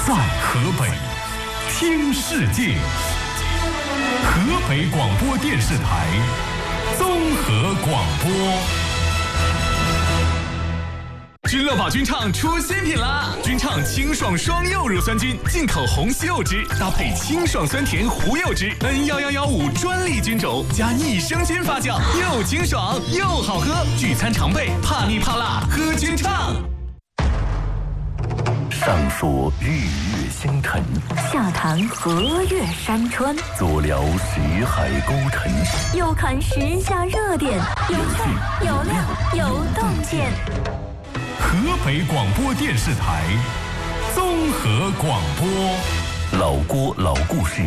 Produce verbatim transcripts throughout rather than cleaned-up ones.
在河北听世界，河北广播电视台综合广播。君乐宝君畅出新品啦！君畅清爽双柚乳酸菌，进口红西柚汁搭配清爽酸甜胡柚汁 N 一一一五专利菌种加益生菌发酵，又清爽又好喝。聚餐常备，怕腻怕辣喝君畅。 上说日月星辰， 下谈河岳山川， 左聊识海沟沉， 右看时下热点，有趣有料有洞见。 河北广播电视台综合广播， 老郭老故事。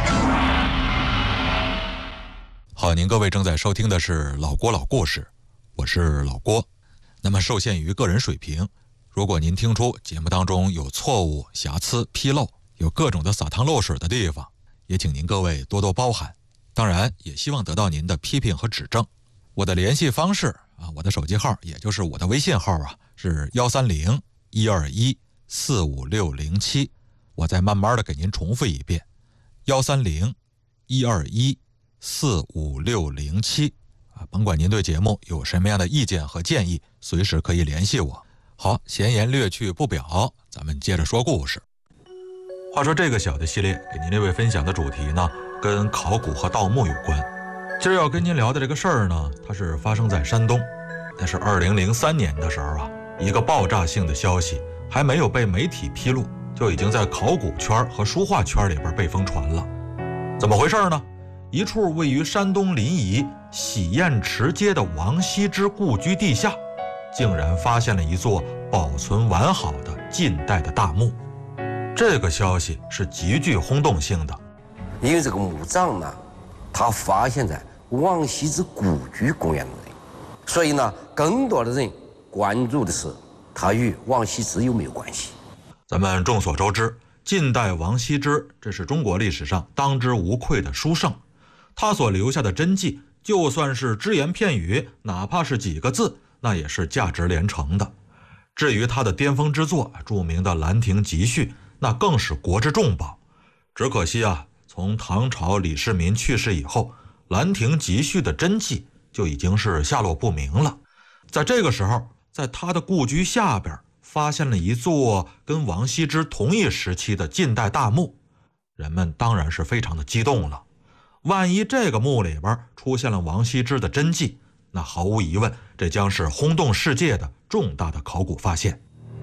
好，您各位正在收听的是老郭老故事，我是老郭。那么受限于个人水平，如果您听出节目当中有错误、瑕疵、纰漏，有各种的洒汤漏水的地方，也请您各位多多包涵。当然，也希望得到您的批评和指正。我的联系方式啊，我的手机号，也就是我的微信号啊，是幺三零一二一四五六零七。我再慢慢的给您重复一遍，幺三零一二一四五六零七啊，甭管您对节目有什么样的意见和建议，随时可以联系我。好，闲言略去不表，咱们接着说故事。话说这个小的系列给您这位分享的主题呢，跟考古和盗墓有关。今儿要跟您聊的这个事儿呢，它是发生在山东。那是二零零三年的时候啊，一个爆炸性的消息还没有被媒体披露，就已经在考古圈和书画圈里边被疯传了。怎么回事呢？一处位于山东临沂喜宴池街的王羲之故居地下，竟然发现了一座保存完好的近代的大墓。这个消息是极具轰动性的， 因为这个墓葬呢，它发现在王羲之故居公园内，所以呢，更多的人关注的是它与王羲之有没有关系。 咱们众所周知，近代王羲之这是中国历史上当之无愧的书圣，他所留下的真迹，就算是只言片语，哪怕是几个字，那也是价值连城的。至于他的巅峰之作，著名的《兰亭集序》，那更是国之重宝。只可惜啊，从唐朝李世民去世以后，《兰亭集序》的真迹就已经是下落不明了。在这个时候，在他的故居下边发现了一座跟王羲之同一时期的近代大墓，人们当然是非常的激动了。万一这个墓里边出现了王羲之的真迹，那毫无疑问，这将是轰动世界的重大的考古发现。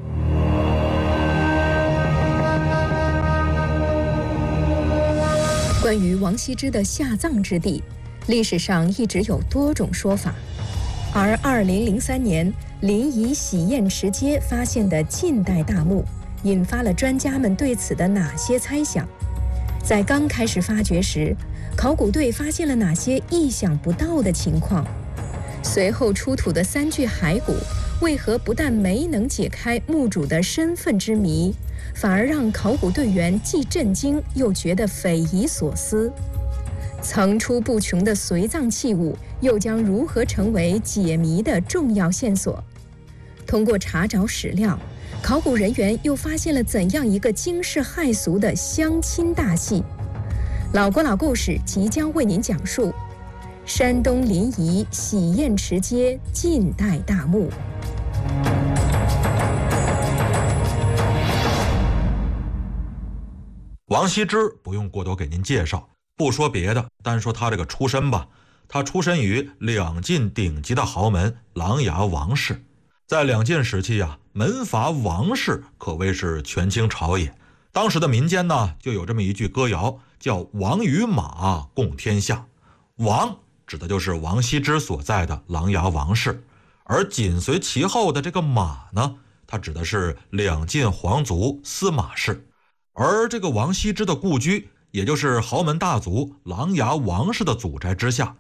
关于王羲之的下葬之地，历史上一直有多种说法，而二零零三年临沂喜宴池街发现的近代大墓，引发了专家们对此的哪些猜想？在刚开始发掘时，考古队发现了哪些意想不到的情况？随后出土的三具骸骨，为何不但没能解开墓主的身份之谜，反而让考古队员既震惊又觉得匪夷所思？层出不穷的随葬器物又将如何成为解谜的重要线索？通过查找史料，考古人员又发现了怎样一个惊世骇俗的相亲大戏？老郭老故事即将为您讲述山东临沂喜宴池街近代大墓。 王羲之不用过多给您介绍，不说别的，单说他这个出身吧，他出身于两晋顶级的豪门琅琊王氏。在两晋时期啊，门阀王氏可谓是权倾朝野。当时的民间呢，就有这么一句歌谣，叫王与马共天下。王指的就是王羲之所在的琅琊王氏，而紧随其后的这个马呢，它指的是两晋皇族司马氏。而这个王羲之的故居，也就是豪门大族琅琊王氏的祖宅之下，